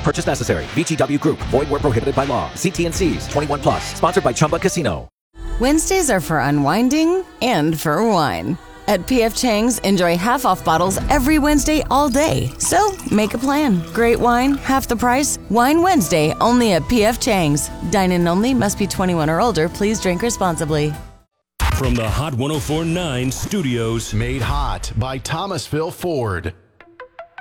purchase necessary. VGW Group. Void where prohibited by law. See T&Cs. 21 plus. Sponsored by Chumba Casino. Wednesdays are for unwinding and for wine. At P.F. Chang's, enjoy half-off bottles every Wednesday all day. So, make a plan. Great wine, half the price. Wine Wednesday, only at P.F. Chang's. Dine-in only, must be 21 or older. Please drink responsibly. From the Hot 104.9 studios. Made hot by Thomasville Ford.